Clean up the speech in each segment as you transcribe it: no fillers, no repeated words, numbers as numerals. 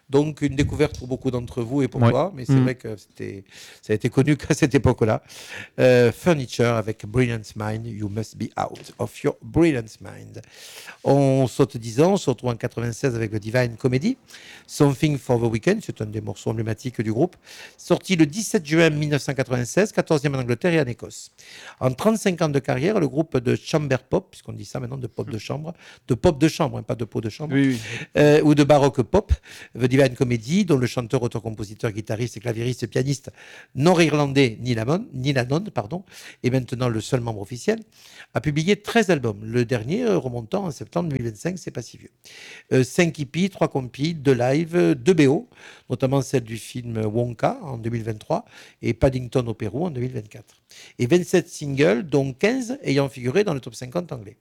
Donc, une découverte pour beaucoup d'entre vous et pour Ouais. toi, mais c'est vrai que ça a été connu qu'à cette époque-là. Furniture avec Brilliant Mind, You Must Be Out of Your Brilliant Mind. On saute 10 ans, on se retrouve en 96 avec le Divine Comedy. Something for the Weekend, c'est un des morceaux emblématiques du groupe. Sorti le 17 juin 1996, 14e en Angleterre et en Écosse. En 35 ans de carrière, le groupe de chamber pop, puisqu'on dit ça maintenant de pop de chambre, hein, pas de pot de chambre, Oui, oui. ou de baroque pop, The Divine Comedy, dont le chanteur, auteur, compositeur, guitariste et claviériste, pianiste nord-irlandais Neil Hannon, est maintenant le seul membre officiel, a publié 13 albums. Le dernier remontant en septembre 2025, c'est pas si vieux. 5 EP, 3 compiles, 2 lives, 2 BO, notamment celle du film Wonka en 2023 et Paddington au Pérou en 2024. Et 27 singles, dont 15 ayant figuré dans le top 50 anglais.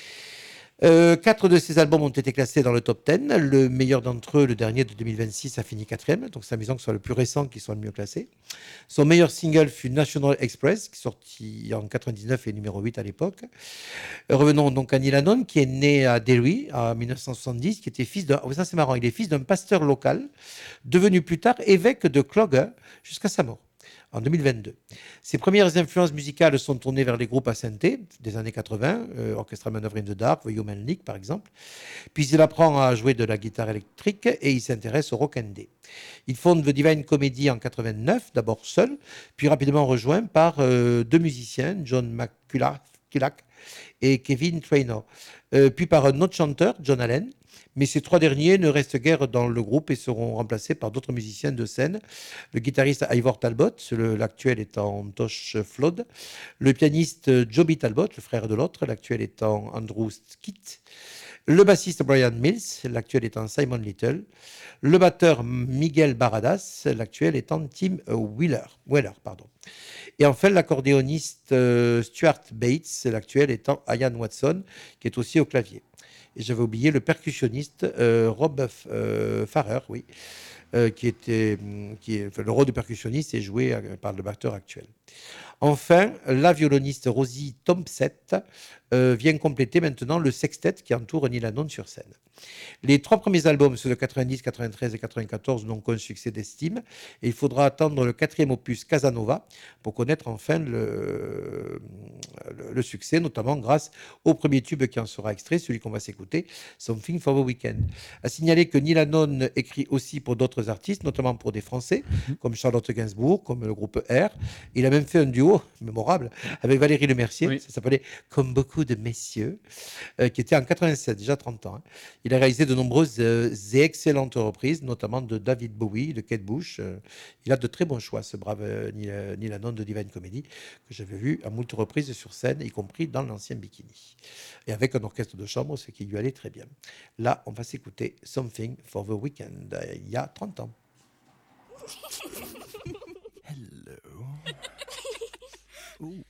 4 de ces albums ont été classés dans le top 10. Le meilleur d'entre eux, le dernier de 2026, a fini 4e. Donc c'est amusant que ce soit le plus récent qui soit le mieux classé. Son meilleur single fut National Express, qui est sorti en 99 et numéro 8 à l'époque. Revenons donc à Neil Hannon, qui est né à Derry en 1970, qui était fils d'un... Oh, ça c'est marrant, il est fils d'un pasteur local, devenu plus tard évêque de Clogher jusqu'à sa mort en 2022. Ses premières influences musicales sont tournées vers les groupes à synthé des années 80, Orchestra Manoeuvre in the Dark, The Human League par exemple. Puis il apprend à jouer de la guitare électrique et il s'intéresse au rock indé. Il fonde The Divine Comedy en 89, d'abord seul, puis rapidement rejoint par deux musiciens, John McCulloch et Kevin Trainor, puis par un autre chanteur, John Allen. Mais ces 3 derniers ne restent guère dans le groupe et seront remplacés par d'autres musiciens de scène. Le guitariste Ivor Talbot, l'actuel étant Tosh Flood. Le pianiste Joby Talbot, le frère de l'autre, l'actuel étant Andrew Skitt. Le bassiste Brian Mills, l'actuel étant Simon Little. Le batteur Miguel Baradas, l'actuel étant Tim Weller. Et enfin, l'accordéoniste Stuart Bates, l'actuel étant Ian Watson, qui est aussi au clavier. Et j'avais oublié le percussionniste Rob Farrer, oui, le rôle de percussionniste est joué par le batteur actuel. Enfin, la violoniste Rosie Thompsett vient compléter maintenant le sextet qui entoure Neil Hannon sur scène. Les 3 premiers albums, ceux de 90, 93 et 94, n'ont qu'un succès d'estime. Et il faudra attendre le 4e opus Casanova pour connaître enfin le succès, notamment grâce au premier tube qui en sera extrait, celui qu'on va s'écouter, Something for the Weekend. À signaler que Neil Hannon écrit aussi pour d'autres artistes, notamment pour des Français, comme Charlotte Gainsbourg, comme le groupe R. Il a même fait un duo mémorable avec Valérie Lemercier, oui. Ça s'appelait Comme beaucoup de messieurs, qui était en 87, déjà 30 ans. Hein. Il a réalisé de nombreuses et excellentes reprises, notamment de David Bowie, de Kate Bush. Il a de très bons choix, ce brave Neil Hannon de Divine Comedy, que j'avais vu à moult reprises sur scène, y compris dans l'ancien bikini. Et avec un orchestre de chambre, ce qui lui allait très bien. Là, on va s'écouter Something for the Weekend, il y a 30 ans. Hello. Ooh.